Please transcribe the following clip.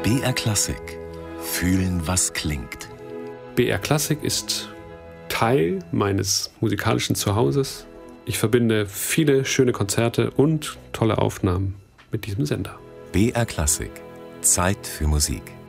BR Klassik. Fühlen, was klingt. BR Klassik ist Teil meines musikalischen Zuhauses. Ich verbinde viele schöne Konzerte und tolle Aufnahmen mit diesem Sender. BR Klassik. Zeit für Musik.